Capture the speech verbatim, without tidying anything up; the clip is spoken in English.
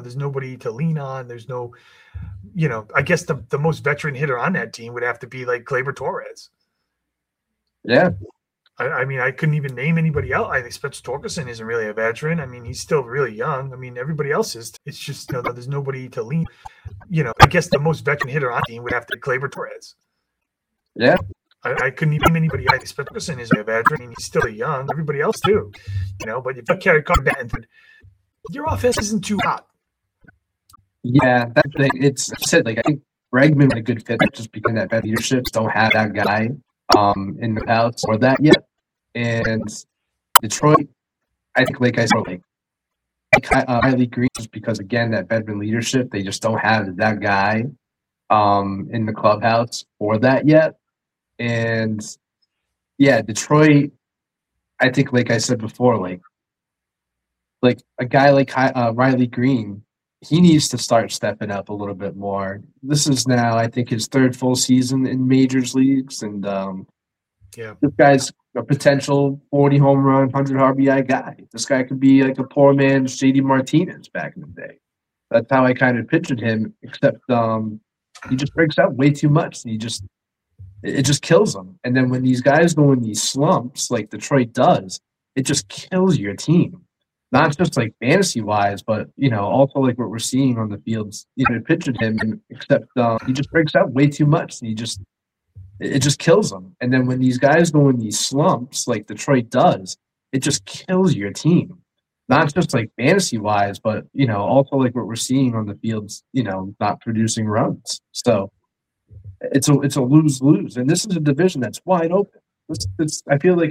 there's nobody to lean on. There's no, you know, I guess the, the most veteran hitter on that team would have to be like Gleyber Torres. Yeah. I, I mean, I couldn't even name anybody else. I think Spencer Torkelson isn't really a veteran. I mean, he's still really young. I mean, everybody else is. It's just, you know, there's nobody to lean. You know, I guess the most veteran hitter on the team would have to be Gleyber Torres. Yeah. I, I couldn't even name anybody. I think Spencer Torkelson isn't a veteran. I mean, he's still young. Everybody else too. You know, but if you carry that, your offense isn't too hot. Yeah, that's the thing. It's I said like I think Bregman was a good fit just because that bad leadership don't have that guy um in the house or that yet. And Detroit, I think like I said, like uh, Riley Green just because again that veteran leadership, they just don't have that guy um in the clubhouse or that yet. And yeah, Detroit, I think like I said before, like like a guy like uh, Riley Green, he needs to start stepping up a little bit more. This is now, I think, his third full season in majors leagues, and um, yeah, this guy's a potential forty home run, one hundred R B I guy. This guy could be like a poor man's J D Martinez back in the day. That's how I kind of pictured him. Except um, he just breaks out way too much, and he just it just kills him. And then when these guys go in these slumps, like Detroit does, it just kills your team. Not just like fantasy wise, but you know, also like what we're seeing on the fields. You know, pictured him, except um, he just breaks out way too much, and he just it just kills them. And then when these guys go in these slumps, like Detroit does, it just kills your team. Not just like fantasy wise, but you know, also like what we're seeing on the fields. You know, not producing runs. So it's a it's a lose lose, and this is a division that's wide open. It's, it's I feel like